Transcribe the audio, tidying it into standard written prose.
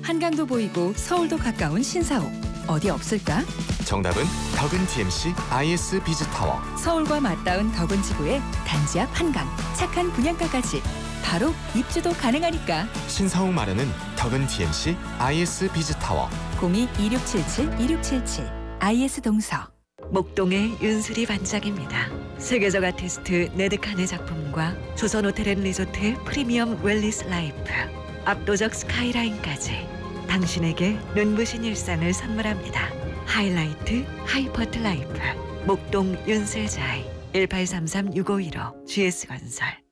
한강도 보이고 서울도 가까운 신사옥. 어디 없을까? 정답은 덕은 DMC IS 비즈타워. 서울과 맞닿은 덕은 지구에 단지 앞 한강, 착한 분양가까지. 바로 입주도 가능하니까. 신사옥 마련은 덕은 DMC IS 비즈타워. 02-2677-2677 IS 동서. 목동의 윤수리 반장입니다. 세계적 아티스트 네드칸의 작품과 조선호텔앤리조트 프리미엄 웰리스 라이프, 압도적 스카이라인까지 당신에게 눈부신 일상을 선물합니다. 하이라이트 하이퍼트 라이프 목동 윤슬자이 1833-6515 GS건설.